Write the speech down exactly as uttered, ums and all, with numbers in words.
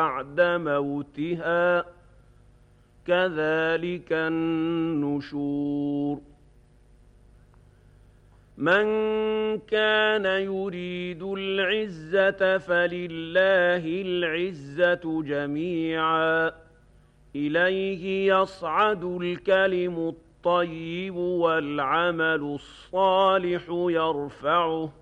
بعد موتها كذلك النشور من كان يريد العزة فلله العزة جميعا إليه يصعد الكلم الطيب والعمل الصالح يرفعه